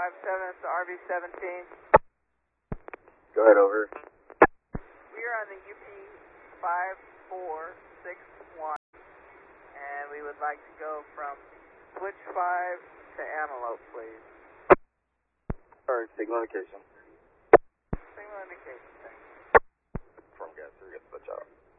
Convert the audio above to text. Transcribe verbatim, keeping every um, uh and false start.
five seven, it's the R V seventeen. Go ahead, over. We are on the U P five four six one, and we would like to go from Switch five to Antelope, please. Alright, signal indication. Signal indication, thanks. From gas, three, get switch out.